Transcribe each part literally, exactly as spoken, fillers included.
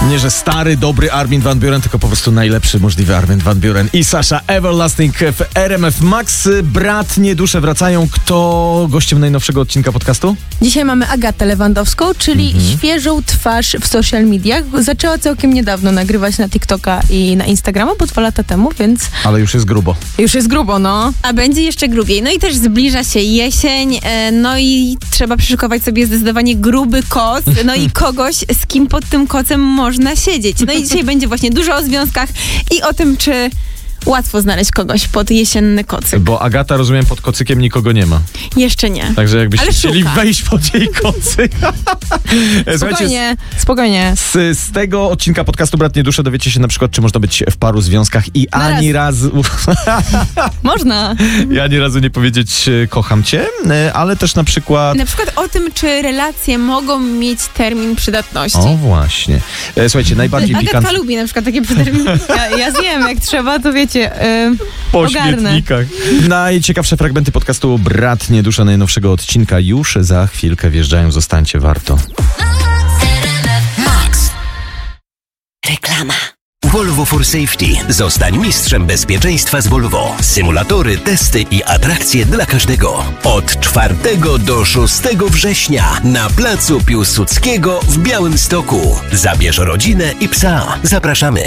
Nie, że stary, dobry Armin van Buuren, tylko po prostu najlepszy możliwy Armin van Buuren i Sasha Everlasting w R M F Max. Bratnie dusze wracają. Kto gościem najnowszego odcinka podcastu? Dzisiaj mamy Agatę Lewandowską, czyli Mhm. świeżą twarz w social mediach. Zaczęła całkiem niedawno nagrywać na TikToka i na Instagrama, bo dwa lata temu, więc Ale już jest grubo. już jest grubo, no. A będzie jeszcze grubiej. No i też zbliża się jesień, e, no i trzeba przyszykować sobie zdecydowanie gruby koc, no i kogoś, z kim pod tym kocem można siedzieć. No i dzisiaj będzie właśnie dużo o związkach i o tym, czy łatwo znaleźć kogoś pod jesienny kocyk. Bo Agata, rozumiem, pod kocykiem nikogo nie ma. Jeszcze nie. Także jakbyście Ale chcieli szuka. wejść pod jej kocyk. Słuchajcie, Spokojnie, spokojnie. z, z tego odcinka podcastu Bratnie dusze dowiecie się na przykład, czy można być w paru związkach i Na ani razu... Można. I ani razu nie powiedzieć e, kocham cię, e, ale też na przykład... Na przykład o tym, czy relacje mogą mieć termin przydatności. O właśnie. E, Słuchajcie, najbardziej Agatka pikantne... lubi na przykład takie terminy. Ja, ja zjem, jak trzeba, to wiecie, yy, Po ogarnę. śmietnikach. Najciekawsze fragmenty podcastu Bratnie dusza najnowszego odcinka już za chwilkę wjeżdżają. Zostańcie, warto. Reklama. Volvo for Safety. Zostań mistrzem bezpieczeństwa z Volvo. Symulatory, testy i atrakcje dla każdego. Od czwartego do szóstego września na placu Piłsudskiego w Białymstoku. Zabierz rodzinę i psa. Zapraszamy.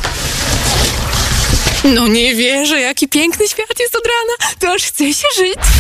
No nie wierzę, jaki piękny świat jest od rana. To aż chce się żyć.